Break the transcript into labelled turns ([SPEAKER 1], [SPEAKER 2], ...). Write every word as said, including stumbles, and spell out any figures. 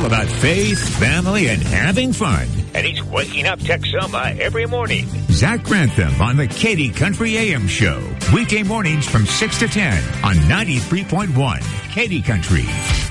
[SPEAKER 1] about faith, family, and having fun. And he's waking up Texoma every morning. Zach Grantham on the Katy Country A M Show. Weekday mornings from six to ten on ninety-three point one Katy Country.